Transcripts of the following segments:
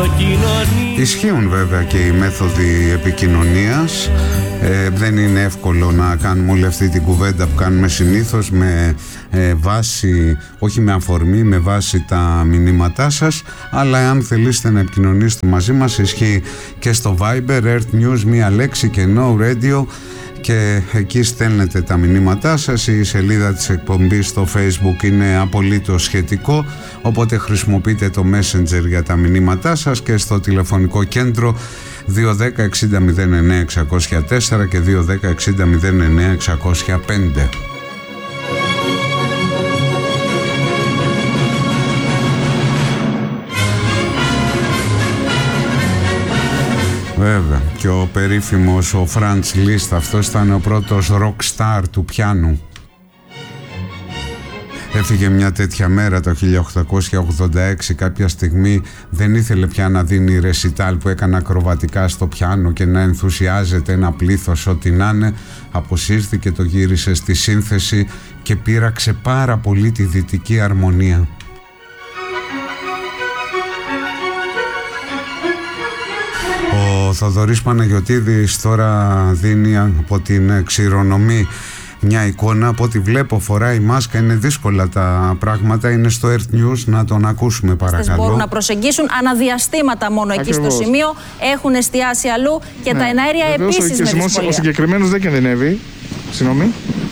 Ισχύουν βέβαια και οι μέθοδοι επικοινωνίας. Δεν είναι εύκολο να κάνουμε όλη αυτή την κουβέντα που κάνουμε συνήθως με βάση, όχι με αφορμή, με βάση τα μηνύματά σας, αλλά αν θελήσετε να επικοινωνήσετε μαζί μας, ισχύει και στο Viber, Earth News, μία λέξη και No Radio, και εκεί στέλνετε τα μηνύματά σας. Η σελίδα της εκπομπής στο Facebook είναι απολύτως σχετικό, οπότε χρησιμοποιείτε το Messenger για τα μηνύματά σας, και στο τηλεφωνικό κέντρο 210 60 09 604 και 210 60 09 605. Βέβαια, και ο περίφημος ο Φραντς Λίστ, αυτός ήταν ο πρώτος rock star του πιάνου. Έφυγε μια τέτοια μέρα το 1886, κάποια στιγμή δεν ήθελε πια να δίνει ρεσιτάλ που έκανε ακροβατικά στο πιάνο και να ενθουσιάζεται ένα πλήθος ό,τι να είναι. Αποσύρθηκε, το γύρισε στη σύνθεση και πείραξε πάρα πολύ τη δυτική αρμονία. Ο Θοδωρής Παναγιωτίδης τώρα δίνει από την ξηρονομή μια εικόνα. Από ό,τι βλέπω φοράει μάσκα, είναι δύσκολα τα πράγματα. Είναι στο Earth News, να τον ακούσουμε παρακαλώ. Μπορούν να προσεγγίσουν αναδιαστήματα μόνο εκεί. Ακριβώς. Στο σημείο, έχουν εστιάσει αλλού και τα εναέρια επίσης με δυσκολία. Ο συγκεκριμένος δεν κινδυνεύει. Συγγνώμη.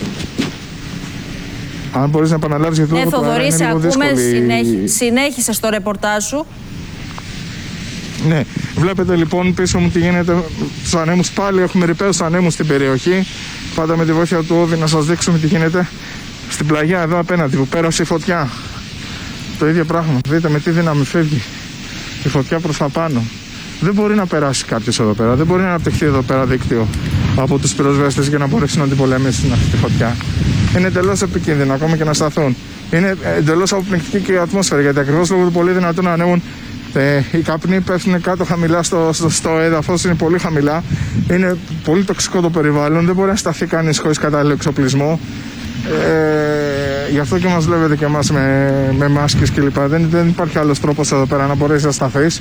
Αν μπορείς να επαναλάβεις, γιατί ναι, Θοδωρή, σε ακούμε, συνέχισε στο ρεπορτάζ σου. Ναι, βλέπετε λοιπόν πίσω μου τι γίνεται στους ανέμους. Πάλι έχουμε ρηπαίους ανέμους στην περιοχή. Πάντα με τη βοήθεια του Ώδη να σας δείξουμε τι γίνεται στην πλαγιά εδώ απέναντι που πέρασε η φωτιά. Το ίδιο πράγμα. Δείτε με τι δύναμη φεύγει η φωτιά προς τα πάνω. Δεν μπορεί να περάσει κάποιος εδώ πέρα. Δεν μπορεί να αναπτυχθεί εδώ πέρα δίκτυο από τους πυροσβέστες για να μπορέσει να την πολεμήσουν αυτή τη φωτιά. Είναι εντελώς επικίνδυνο ακόμα και να σταθούν. Είναι εντελώς αποπνικτική και η ατμόσφαιρα, γιατί ακριβώς λόγω του πολύ δυνατών ανέμων οι καπνοί πέφτουν κάτω χαμηλά στο έδαφος, είναι πολύ χαμηλά. Είναι πολύ τοξικό το περιβάλλον, δεν μπορεί να σταθεί κανείς χωρίς κατάλληλο εξοπλισμό. Γι' αυτό και μας βλέπετε και εμάς με μάσκες κλπ. Δεν υπάρχει άλλος τρόπος εδώ πέρα να μπορέσει να σταθείς.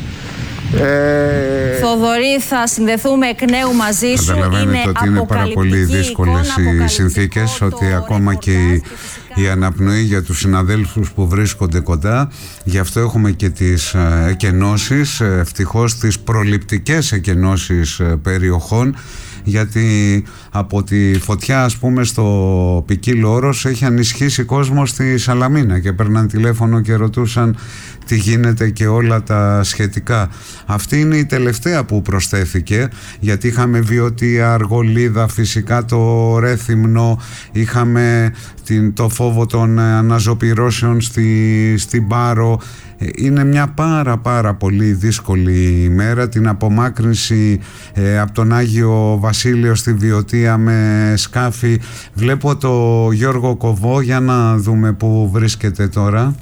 Θοδωρή, θα συνδεθούμε εκ νέου μαζί σου. Καταλαβαίνετε ότι είναι πάρα πολύ δύσκολες οι συνθήκες, ότι ακόμα και η αναπνοή για τους συναδέλφους που βρίσκονται κοντά. Γι' αυτό έχουμε και τις εκενώσεις, ευτυχώς τις προληπτικές εκενώσεις περιοχών, γιατί από τη φωτιά, ας πούμε, στο Ποικίλο Όρος έχει ανισχύσει κόσμο στη Σαλαμίνα και παίρναν τηλέφωνο και ρωτούσαν τι γίνεται και όλα τα σχετικά. Αυτή είναι η τελευταία που προσθέθηκε, γιατί είχαμε Βιωτία, Αργολίδα, φυσικά το Ρέθυμνο, είχαμε το φόβο των αναζωπυρώσεων στην Πάρο. Είναι μια πάρα πολύ δύσκολη ημέρα. Την απομάκρυνση από τον Άγιο Βασίλειο στη Βιωτία με σκάφη. Βλέπω το Γιώργο Κοβό, για να δούμε που βρίσκεται τώρα.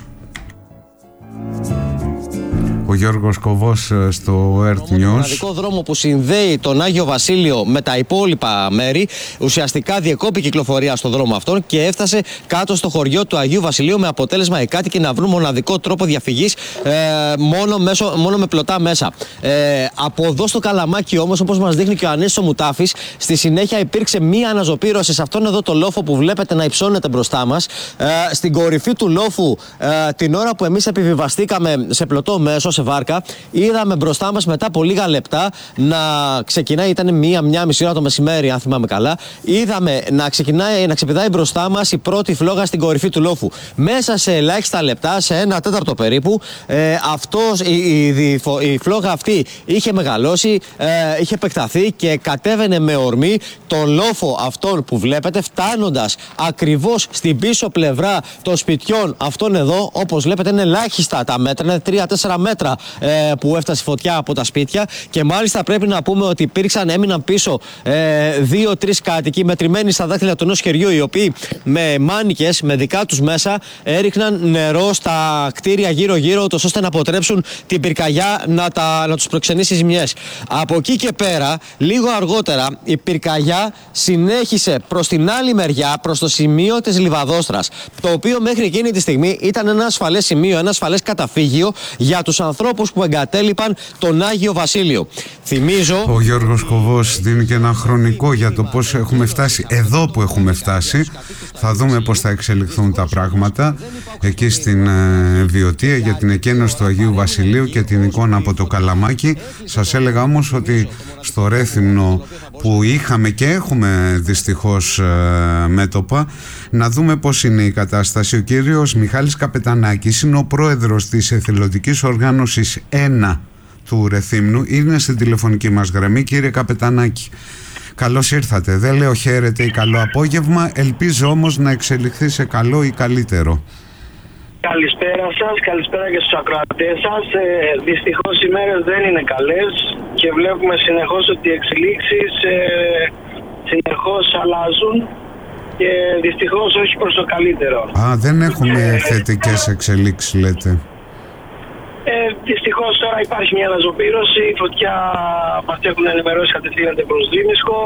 Ο Γιώργος Κοβός στο Earth News. Το μοναδικό δρόμο που συνδέει τον Άγιο Βασίλειο με τα υπόλοιπα μέρη ουσιαστικά διεκόπη κυκλοφορία στον δρόμο αυτόν και έφτασε κάτω στο χωριό του Αγίου Βασιλείου, με αποτέλεσμα οι κάτοικοι να βρουν μοναδικό τρόπο διαφυγής μόνο με πλωτά μέσα. Από εδώ στο Καλαμάκι όμως, όπως μας δείχνει και ο Ανέσης ο Μουτάφης, στη συνέχεια υπήρξε μία αναζωπήρωση σε αυτόν εδώ το λόφο που βλέπετε να υψώνεται μπροστά μας. Στην κορυφή του λόφου, την ώρα που εμείς επιβιβαστήκαμε σε πλωτό μέσο, σε βάρκα, είδαμε μπροστά μας μετά από λίγα λεπτά να ξεκινάει, ήταν μία μισή ώρα το μεσημέρι, αν θυμάμαι καλά. Είδαμε να ξεπηδάει μπροστά μας η πρώτη φλόγα στην κορυφή του λόφου. Μέσα σε ελάχιστα λεπτά, σε 1/4 περίπου, η φλόγα αυτή είχε μεγαλώσει, είχε επεκταθεί και κατέβαινε με ορμή τον λόφο αυτόν που βλέπετε, φτάνοντας ακριβώς στην πίσω πλευρά των σπιτιών αυτών εδώ. Όπως βλέπετε, είναι ελάχιστα τα μέτρα, είναι 3-4 μέτρα που έφτασε η φωτιά από τα σπίτια, και μάλιστα πρέπει να πούμε ότι έμειναν πίσω 2-3 κάτοικοι μετρημένοι στα δάχτυλα του ενός χεριού, οι οποίοι με μάνικες, με δικά τους μέσα, έριχναν νερό στα κτίρια γύρω-γύρω, ώστε να αποτρέψουν την πυρκαγιά να τους προξενήσει ζημιές. Από εκεί και πέρα, λίγο αργότερα, η πυρκαγιά συνέχισε προς την άλλη μεριά, προς το σημείο της Λιβαδόστρας, το οποίο μέχρι εκείνη τη στιγμή ήταν ένα ασφαλές σημείο, ένα ασφαλές καταφύγιο για τους ανθρώπους ανθρώπους που εγκατέλειπαν τον Άγιο Βασίλειο. Θυμίζω... Ο Γιώργος Κοβός δίνει και ένα χρονικό για το πώς έχουμε φτάσει εδώ που έχουμε φτάσει. Θα δούμε πώς θα εξελιχθούν τα πράγματα εκεί στην Βιωτία για την εκένωση του Αγίου Βασιλείου και την εικόνα από το Καλαμάκι. Σας έλεγα όμως ότι στο Ρέθυμνο που είχαμε και έχουμε δυστυχώς μέτωπα, να δούμε πώς είναι η κατάσταση. Ο κύριος Μιχάλης Καπετανάκης είναι ο πρόεδρος της εθελοντικής οργάνωσης 1 του Ρεθύμνου. Είναι στην τηλεφωνική μας γραμμή. Κύριε Καπετανάκη, καλώς ήρθατε. Δεν λέω χαίρετε ή καλό απόγευμα, ελπίζω όμως να εξελιχθεί σε καλό ή καλύτερο. Καλησπέρα σας, καλησπέρα και στους ακροατές σας. Δυστυχώς οι μέρες δεν είναι καλές και βλέπουμε συνεχώς ότι οι εξελίξεις συνεχώς αλλάζουν και δυστυχώς όχι προς το καλύτερο. Δεν έχουμε θετικές εξελίξεις, λέτε. Δυστυχώς τώρα υπάρχει μια αναζωπήρωση, η φωτιά μας έχουν ενημερώσει κατευθύνεται προς Δρίμισκο.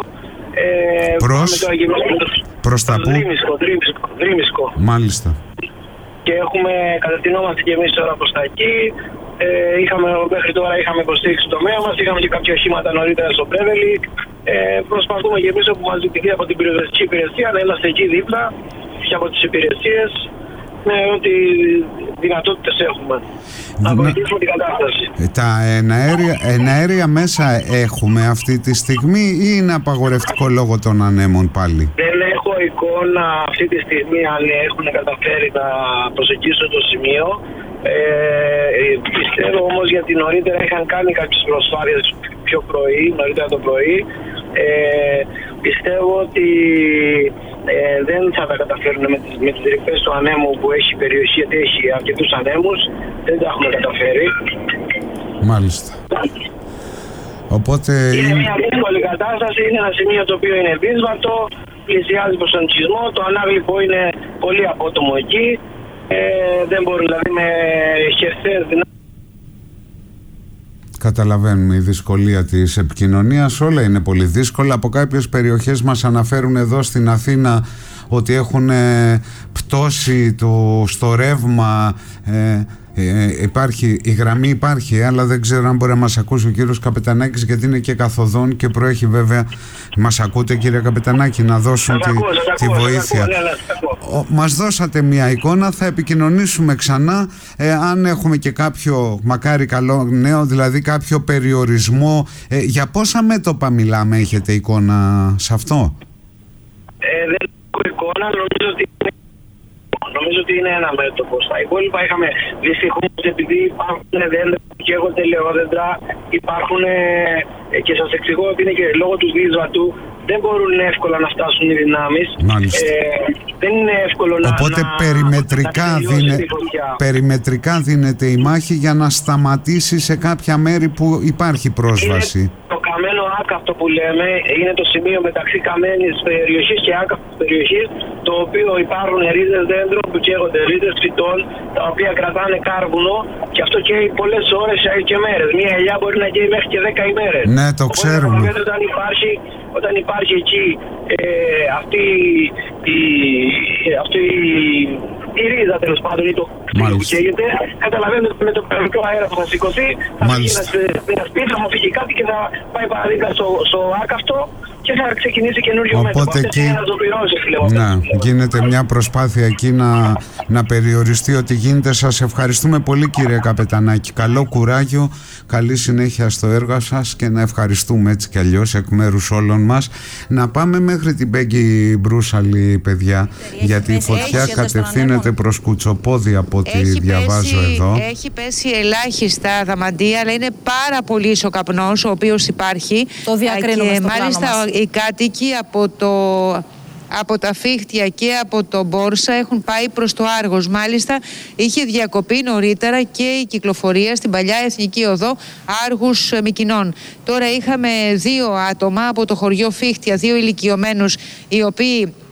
Προς τα πού? Δρίμισκο. Μάλιστα. Και κατευθυνόμαστε και εμείς τώρα προς τα εκεί. Μέχρι τώρα είχαμε υποστήριξη στο τομέα μας, είχαμε και κάποια οχήματα νωρίτερα στο Πρέβελη. Προσπαθούμε και εμείς όπου μας ζητηθεί από την πυροσβεστική υπηρεσία να είμαστε εκεί δίπλα και από τις υπηρεσίες με ό,τι δυνατότητες έχουμε. Να βοηθήσουμε την κατάσταση. Τα εναέρια μέσα έχουμε αυτή τη στιγμή ή είναι απαγορευτικό λόγω των ανέμων πάλι? Δεν έχω εικόνα αυτή τη στιγμή αν έχουν καταφέρει να προσεγγίσουν το σημείο. Πιστεύω όμως γιατί νωρίτερα είχαν κάνει κάποιες προσπάθειες πιο πρωί, νωρίτερα το πρωί. Πιστεύω ότι δεν θα τα καταφέρουν με τις ρηπές του ανέμου που έχει η περιοχή, γιατί έχει αρκετούς ανέμους, δεν τα έχουμε καταφέρει. Μάλιστα. Οπότε είναι μια δύσκολη κατάσταση, είναι ένα σημείο το οποίο είναι δύσβατο, πλησιάζει προς τον οικισμό, το ανάγλυπο είναι πολύ απότομο εκεί, δεν μπορεί δηλαδή με χερσαίες δυνάμεις. Καταλαβαίνουμε η δυσκολία της επικοινωνίας, όλα είναι πολύ δύσκολα. Από κάποιες περιοχές μας αναφέρουν εδώ στην Αθήνα ότι έχουν πτώση στο ρεύμα. Η γραμμή υπάρχει, αλλά δεν ξέρω αν μπορεί να μας ακούσει ο κύριος Καπετανάκης, γιατί είναι και καθοδόν και προέχει βέβαια. Μας ακούτε, κύριε Καπετανάκη, να δώσουν τη βοήθεια? Μας δώσατε μια εικόνα, θα επικοινωνήσουμε ξανά αν έχουμε και κάποιο μακάρι καλό νέο, δηλαδή κάποιο περιορισμό. Για πόσα μέτωπα μιλάμε, έχετε εικόνα σε αυτό? Δεν έχω εικόνα, νομίζω ότι είναι ένα μέτωπο. Στα υπόλοιπα είχαμε δυστυχώς, επειδή υπάρχουν δέντρα που καίγονται ελαιόδεντρα, υπάρχουν και σας εξηγώ ότι είναι και λόγω του δύσβατου, δεν μπορούν εύκολα να φτάσουν οι δυνάμεις. Δεν είναι εύκολο Οπότε περιμετρικά δίνεται η μάχη για να σταματήσει σε κάποια μέρη που υπάρχει πρόσβαση. Το καμένο άκαυτο που λέμε είναι το σημείο μεταξύ καμένης περιοχής και άκαυτης περιοχής, το οποίο υπάρχουν ρίζες δέντρων που καίγονται, ρίζες φυτών, τα οποία κρατάνε κάρβουνο και αυτό καίει πολλές ώρες και μέρες. Μία ελιά μπορεί να καίει μέχρι και 10 ημέρες. Ναι, το ξέρουμε. Όταν υπάρχει εκεί αυτή η ρίζα, τέλος πάντων, ή το που καίγεται, καταλαβαίνετε ότι με το περιοχικό αέρα που θα σηκωθεί θα φύγει ένα σπίτι, θα μου φύγει κάτι και θα πάει παραδείγμα στο άκαυτο και θα ξεκινήσει καινούριο μέτωπο. Οπότε εκεί γίνεται μια προσπάθεια εκεί να περιοριστεί ό,τι γίνεται. Σας ευχαριστούμε πολύ, κύριε Καπετανάκη. Καλό κουράγιο, καλή συνέχεια στο έργο σας και να ευχαριστούμε έτσι κι αλλιώς εκ μέρους όλων μας. Να πάμε μέχρι την Πέγγι Μπρούσαλη, παιδιά, γιατί η φωτιά κατευθύνεται προς Κουτσοπόδι από ό,τι διαβάζω εδώ. Έχει πέσει ελάχιστα δαμαντία, αλλά είναι πάρα πολύ ο καπνός ο οποίος υπάρχει. Το διακρίνουμε στο μάλιστα πλάνο μας. Οι κάτοικοι από τα Φίχτια και από το Μπόρσα έχουν πάει προς το Άργος. Μάλιστα είχε διακοπεί νωρίτερα και η κυκλοφορία στην παλιά Εθνική Οδό Άργους Μυκηνών. Τώρα είχαμε 2 άτομα από το χωριό Φίχτια, 2 ηλικιωμένους, οι οποίοι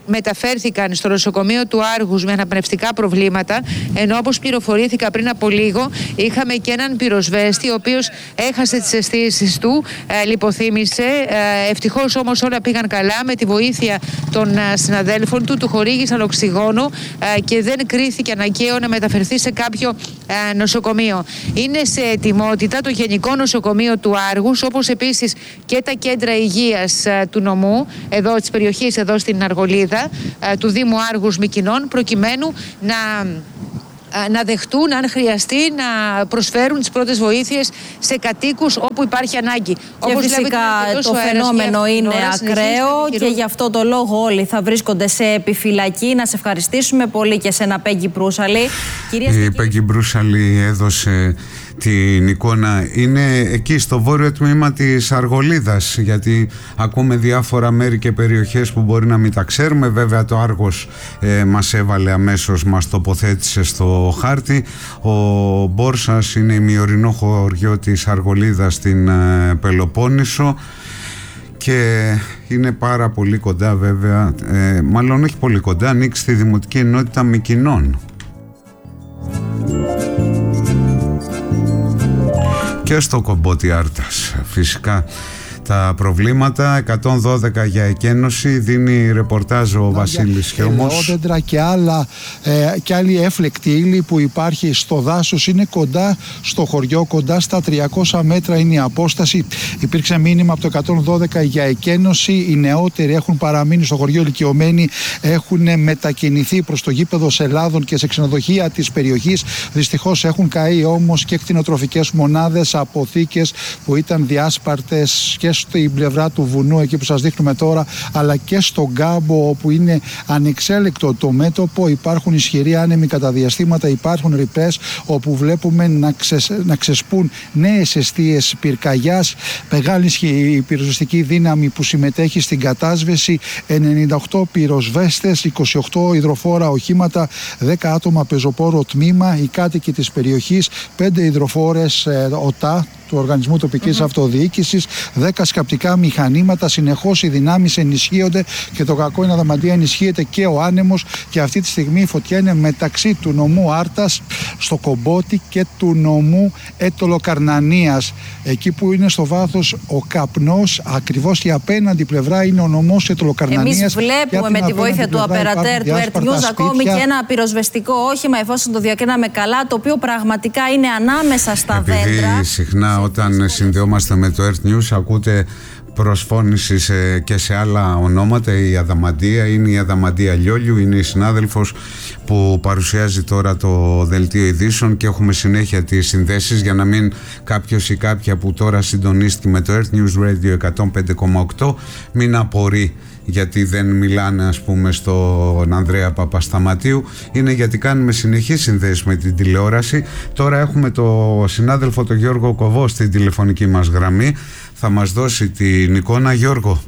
μεταφέρθηκαν στο νοσοκομείο του Άργους με αναπνευστικά προβλήματα, ενώ όπως πληροφορήθηκα πριν από λίγο είχαμε και έναν πυροσβέστη ο οποίος έχασε τις αισθήσεις του, λιποθύμησε. Ευτυχώς όμως όλα πήγαν καλά. Με τη βοήθεια των συναδέλφων του χορήγησαν οξυγόνο και δεν κρίθηκε αναγκαίο να μεταφερθεί σε κάποιο νοσοκομείο. Είναι σε ετοιμότητα το Γενικό Νοσοκομείο του Άργους, όπως επίσης και τα κέντρα υγείας του νομού, εδώ της περιοχής, εδώ στην Αργολίδα, του Δήμου Άργους Μυκηνών, προκειμένου να δεχτούν, αν χρειαστεί, να προσφέρουν τις πρώτες βοήθειες σε κατοίκους όπου υπάρχει ανάγκη. Και όπως φυσικά το φαινόμενο είναι ακραίο και γι' αυτό το λόγο όλοι θα βρίσκονται σε επιφυλακή. Να σε ευχαριστήσουμε πολύ και σένα, Πέγγι Μπρούσαλη. Η Πέγγι Μπρούσαλη έδωσε την εικόνα. Είναι εκεί στο βόρειο τμήμα της Αργολίδας, γιατί ακούμε διάφορα μέρη και περιοχές που μπορεί να μην τα ξέρουμε. Βέβαια το Άργος μας έβαλε αμέσως, μας τοποθέτησε στο χάρτη. Ο Μπόρσας είναι ημιορεινό χωριό της Αργολίδας στην Πελοπόννησο και είναι πάρα πολύ κοντά, βέβαια, μάλλον όχι πολύ κοντά, ανοίξει στη Δημοτική Ενότητα Μυκηνών. Και στο Κομπότι Άρτας φυσικά τα προβλήματα. 112 για εκένωση, δίνει ρεπορτάζ ο Βασίλης Χιόμος. Ελαιόδεντρα και άλλη έφλεκτη ύλη που υπάρχει στο δάσος. Είναι κοντά στο χωριό, κοντά στα 300 μέτρα είναι η απόσταση. Υπήρξε μήνυμα από το 112 για εκένωση. Οι νεότεροι έχουν παραμείνει στο χωριό, ηλικιωμένοι έχουν μετακινηθεί προς το γήπεδο Σελάδων και σε ξενοδοχεία της περιοχής. Δυστυχώς έχουν καεί όμως και κτηνοτροφικές μονάδες, αποθήκες που ήταν διάσπαρτες και στην πλευρά του βουνού, εκεί που σας δείχνουμε τώρα, αλλά και στον κάμπο, όπου είναι ανεξέλεκτο το μέτωπο. Υπάρχουν ισχυροί άνεμοι κατά διαστήματα, υπάρχουν ρηπές όπου βλέπουμε να ξεσπούν νέες εστίες πυρκαγιάς. Μεγάλη η πυροσβεστική δύναμη που συμμετέχει στην κατάσβεση, 98 πυροσβέστες, 28 υδροφόρα οχήματα, 10 άτομα πεζοπόρο τμήμα, οι κάτοικοι της περιοχής, 5 υδροφόρες ΟΤΑ του Οργανισμού Τοπικής Αυτοδιοίκησης, 10 σκαπτικά μηχανήματα. Συνεχώς οι δυνάμεις ενισχύονται και το κακό είναι αδαμαντία, ενισχύεται και ο άνεμος, και αυτή τη στιγμή η φωτιά είναι μεταξύ του νομού Άρτας στο Κομπότι και του νομού Έτολο-Καρνανίας, εκεί που είναι στο βάθος ο καπνός. Ακριβώς η απέναντι πλευρά είναι ο νομός Έτολο-Καρνανίας. Εμείς βλέπουμε με τη βοήθεια του απερατέρ του Earth News ακόμη και ένα πυροσβεστικό όχημα, εφόσον το διακρίναμε καλά, το οποίο πραγματικά είναι ανάμεσα στα δέντρα. Συχνά όταν συνδεόμαστε με το Earth News ακούτε προσφώνηση και σε άλλα ονόματα. Η Αδαμαντία είναι η Αδαμαντία Λιόλιου, είναι η συνάδελφος που παρουσιάζει τώρα το δελτίο ειδήσεων και έχουμε συνέχεια τις συνδέσεις, για να μην κάποιος ή κάποια που τώρα συντονίστηκε με το Earth News Radio 105,8 μην απορεί γιατί δεν μιλάνε, ας πούμε, στον Ανδρέα Παπασταματίου. Είναι γιατί κάνουμε συνεχείς συνδέσεις με την τηλεόραση. Τώρα έχουμε το συνάδελφο τον Γιώργο Κοβό στην τηλεφωνική μας γραμμή. Θα μας δώσει την εικόνα. Γιώργο.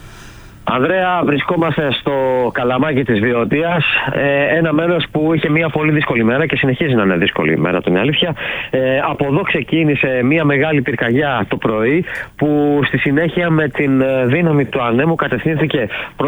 Ανδρέα, βρισκόμαστε στο Καλαμάκι της Βιωτίας, ένα μέρος που είχε μια πολύ δύσκολη μέρα και συνεχίζει να είναι δύσκολη μέρα, το είναι αλήθεια. Από εδώ ξεκίνησε μια μεγάλη πυρκαγιά το πρωί, που στη συνέχεια με την δύναμη του ανέμου κατευθύνθηκε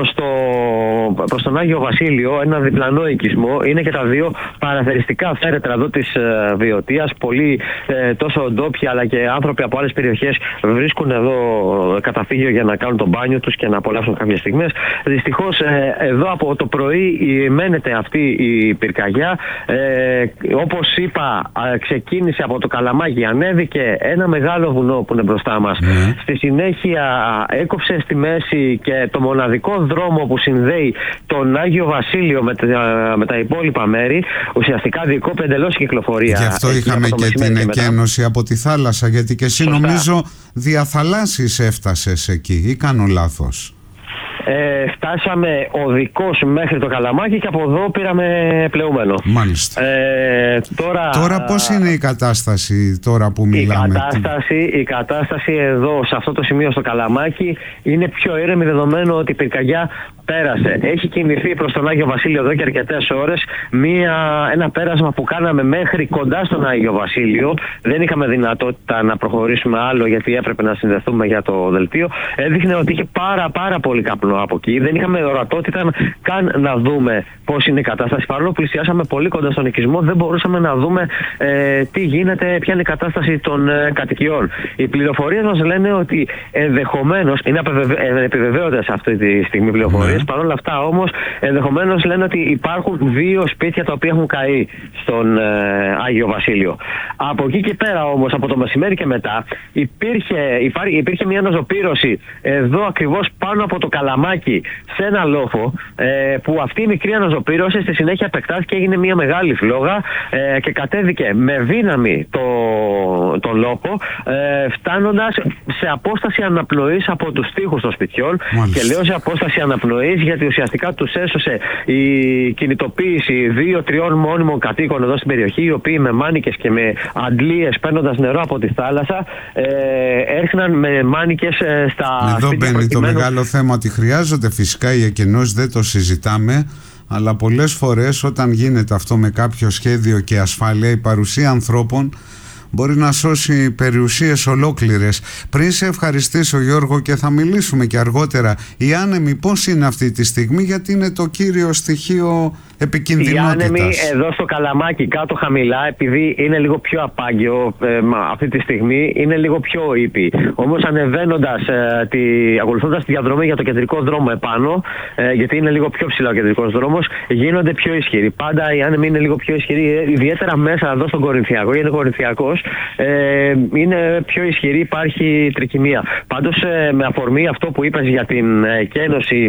προς τον Άγιο Βασίλειο, ένα διπλανό οικισμό. Είναι και τα δύο παραθεριστικά φέρετρα εδώ της Βιωτίας. Πολλοί τόσο ντόπιοι αλλά και άνθρωποι από άλλες περιοχές βρίσκουν εδώ καταφύγιο για να κάνουν το μπάνιο τους και να απολαύσουν κάποιες στιγμές. Δυστυχώς εδώ από το πρωί μένεται αυτή η πυρκαγιά. Όπως είπα, ξεκίνησε από το Καλαμάκι, ανέβηκε ένα μεγάλο βουνό που είναι μπροστά μας. Στη συνέχεια έκοψε στη μέση και το μοναδικό δρόμο που συνδέει τον Άγιο Βασίλειο με τα υπόλοιπα μέρη. Ουσιαστικά διεκόπη εντελώς η κυκλοφορία. Γι' αυτό είχαμε και την εκένωση από τη θάλασσα, γιατί και εσύ νομίζω διαθαλάσσης έφτασες εκεί, ή κάνω λάθος? Φτάσαμε οδικός μέχρι το Καλαμάκι και από εδώ πήραμε πλεούμενο. Μάλιστα. Τώρα πώς είναι η κατάσταση τώρα που μιλάμε? Η κατάσταση εδώ σε αυτό το σημείο στο Καλαμάκι είναι πιο ήρεμη, δεδομένου ότι η πυρκαγιά πέρασε. Έχει κινηθεί προς τον Άγιο Βασίλειο εδώ και αρκετές ώρες. Ένα πέρασμα που κάναμε μέχρι κοντά στον Άγιο Βασίλειο. Δεν είχαμε δυνατότητα να προχωρήσουμε άλλο, γιατί έπρεπε να συνδεθούμε για το δελτίο. Έδειχνε ότι είχε πάρα πολύ καπνό πάνω από εκεί. Δεν είχαμε ορατότητα καν να δούμε πώς είναι η κατάσταση. Παρόλο που πλησιάσαμε πολύ κοντά στον οικισμό, δεν μπορούσαμε να δούμε τι γίνεται, ποια είναι η κατάσταση των κατοικιών. Οι πληροφορίες μας λένε ότι ενδεχομένως, είναι επιβεβαίωτες αυτή τη στιγμή πληροφορίες, παρόλα αυτά όμως ενδεχομένως λένε ότι υπάρχουν 2 σπίτια τα οποία έχουν καεί στον Άγιο Βασίλειο. Από εκεί και πέρα όμως, από το μεσημέρι και μετά, υπήρχε μια αναζωπήρωση εδώ ακριβώς πάνω από το Καλαμάκι, σε ένα λόφο, που αυτή η μικρή αναζωπήρωση στη συνέχεια επεκτάθηκε και έγινε μια μεγάλη φλόγα και κατέβηκε με δύναμη τον λόφο, φτάνοντας σε απόσταση αναπνοής από τους τοίχους των σπιτιών. Μάλιστα. Και λέω σε απόσταση αναπνοής γιατί ουσιαστικά τους έσωσε η κινητοποίηση 2-3 μόνιμων κατοίκων εδώ στην περιοχή, οι οποίοι με μάνικες και με αντλίες παίρνοντας νερό από τη θάλασσα έρχναν με μάνικες στα εδώ σπίτια. Εδώ μπαίνει το μεγάλο θέμα, ότι χρειάζονται φυσικά οι εκενώσεις, δεν το συζητάμε, αλλά πολλές φορές όταν γίνεται αυτό με κάποιο σχέδιο και ασφάλεια, η παρουσία ανθρώπων μπορεί να σώσει περιουσίες ολόκληρες. Πριν σε ευχαριστήσω, Γιώργο, και θα μιλήσουμε και αργότερα, οι άνεμοι πώς είναι αυτή τη στιγμή, γιατί είναι το κύριο στοιχείο επικινδυνότητας. Οι άνεμοι εδώ στο Καλαμάκι κάτω χαμηλά, επειδή είναι λίγο πιο απάγειο αυτή τη στιγμή, είναι λίγο πιο ήπιοι. Όμως ανεβαίνοντας, ακολουθώντας τη διαδρομή για το κεντρικό δρόμο επάνω, γιατί είναι λίγο πιο ψηλά ο κεντρικός δρόμος, γίνονται πιο ισχυροί. Πάντα οι άνεμοι είναι λίγο πιο ισχυροί, ιδιαίτερα μέσα εδώ στον Κορινθιακό, γιατί είναι Κορινθιακός, είναι πιο ισχυρή, υπάρχει τρικυμία. Πάντως, με αφορμή αυτό που είπες για την εκένωση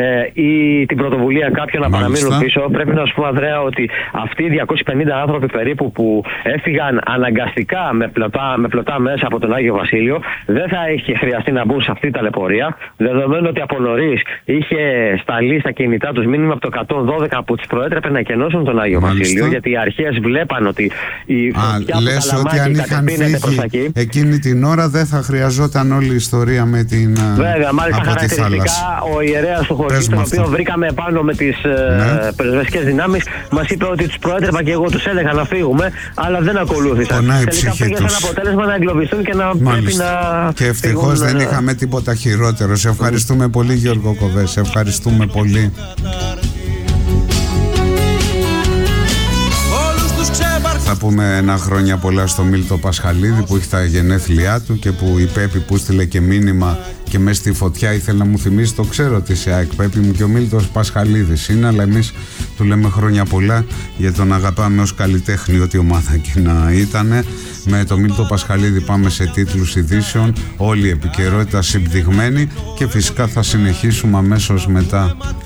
ή την πρωτοβουλία κάποιων να παραμείνουν πίσω, πρέπει να σου πω, Ανδρέα, ότι αυτοί οι 250 άνθρωποι περίπου που έφυγαν αναγκαστικά με πλωτά μέσα από τον Άγιο Βασίλειο, δεν θα είχε χρειαστεί να μπουν σε αυτή τη ταλαιπωρία, δεδομένου ότι από νωρίς είχε σταλεί στα κινητά τους μήνυμα από το 112 που τους προέτρεπε να εκενώσουν τον Άγιο Βασίλειο, γιατί οι αρχές βλέπαν ότι η φωτιά του Καλαμάκι αν είχαν φύγει εκείνη την ώρα δεν θα χρειαζόταν όλη η ιστορία με την βέβαια, μάλιστα χαρακτηριστικά ο ιερέας του χωριού, τον οποίο βρήκαμε πάνω με τις πυροσβεστικές δυνάμεις, μας είπε ότι τους προέτρεπα και εγώ τους έλεγα να φύγουμε, αλλά δεν ακολούθησαν. Τελικά πήγαν σαν αποτέλεσμα να εγκλωβιστούν και να πρέπει να. Και ευτυχώς δεν είχαμε τίποτα χειρότερο. Σε ευχαριστούμε πολύ, Γιώργο Κοβέ. Σε ευχαριστούμε πολύ. Θα πούμε ένα χρόνια πολλά στο Μίλτο Πασχαλίδη που έχει τα γενέθλιά του και που η Πέπη που στείλε και μήνυμα και μέσα στη φωτιά ήθελε να μου θυμίσει, το ξέρω ότι σε ΑΕΚ Πέπη μου, και ο Μίλτος Πασχαλίδης είναι, αλλά εμείς του λέμε χρόνια πολλά για τον αγαπάμε ως καλλιτέχνη, ό,τι ομάδα και να ήτανε. Με το Μίλτο Πασχαλίδη πάμε σε τίτλους ειδήσεων, όλη η επικαιρότητα συμπτυγμένη, και φυσικά θα συνεχίσουμε αμέσως μετά.